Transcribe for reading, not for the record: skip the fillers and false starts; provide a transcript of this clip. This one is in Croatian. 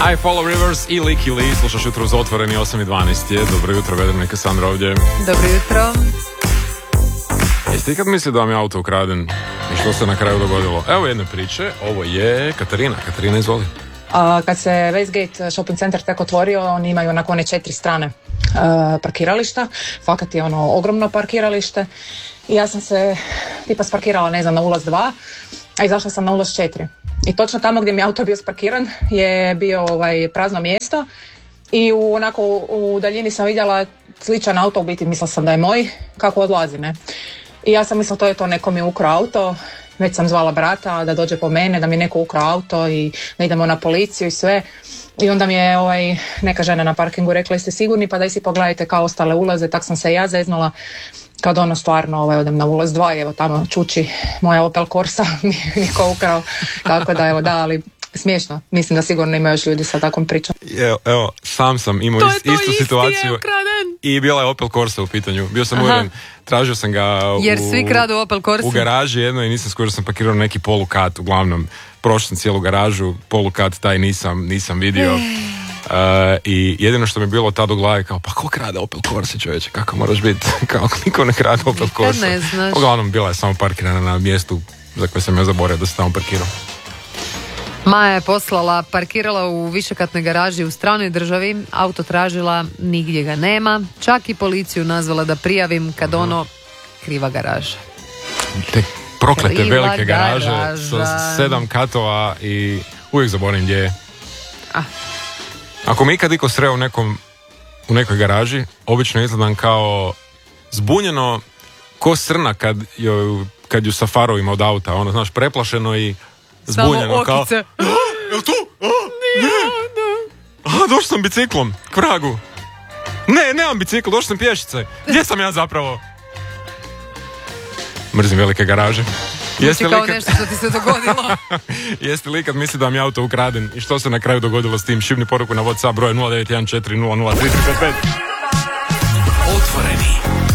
I Follow Rivers i Licky Lee, slušaš jutro uz Otvoreni 8:12 je. Dobro jutro, Vedrana i Kasandra ovdje. Dobro jutro. Jeste ikad mislili da vam je auto ukraden i što se na kraju dogodilo? Evo jedne priče, ovo je Katarina. Katarina, izvoli. Kad se Westgate shopping center tek otvorio, oni imaju onako one 4 strane parkirališta. Fakat je ono ogromno parkiralište. I ja sam se tipa sparkirala, ne znam, na ulaz 2, a izašla sam na ulaz 4. I točno tamo gdje mi auto bio sparkiran je bio prazno mjesto i u daljini sam vidjela sličan auto, u biti mislila sam da je moj, kako odlazi, ne. I ja sam mislila to neko mi je ukrao auto, već sam zvala brata da dođe po mene, da mi neko ukrao auto i da idemo na policiju i sve. I onda mi je neka žena na parkingu rekla, jeste sigurni, pa daj si pogledajte kao ostale ulaze, tak sam se ja zeznula. Kad ono stvarno odem na ulaz 2 i evo tamo čuči moja Opel Corsa mi niko ukrao, tako da evo da, ali smiješno, mislim da sigurno ima još ljudi sa takvom pričom. Evo, sam sam imao istu situaciju i bila je Opel Corsa u pitanju, bio sam uvjeren, tražio sam ga jer svi kradu Opel Corsa u garaži jednoj i nisam skužio, sam pakirao neki polukat, uglavnom prošao sam cijelu garažu, polukat taj nisam vidio. I jedino što mi je bilo tad u glavi kao, pa ko krade Opel Corsa, čovječe, kako moraš biti, kao niko ne krade Opel Corsa. Uglavnom bila je samo parkirana na mjestu za koje sam ja zaboravio da se tamo parkirao. Maja je parkirala u višekatnoj garaži u stranoj državi, auto tražila, nigdje ga nema, čak i policiju nazvala da prijavim kad kriva garaža. Te proklete velike garaže sa 7 katova i uvijek zaboravim gdje je. Ako mi ikad iko sreo u nekoj garaži, obično izgledam kao zbunjeno ko srna kad ju sa farovima od auta, ono, znaš, preplašeno i zbunjeno. Samo okice. Jel tu? Došao sam biciklom k vragu. Nemam bicikl, došao sam pješice. Gdje sam ja zapravo? Mrzim velike garaže. Jeste kao nešto što ti se dogodilo. Jeste li ikad misli da vam je auto ukraden i što se na kraju dogodilo s tim? Šibni poruku na WhatsApp broj 0914 003 55. Otvoreni.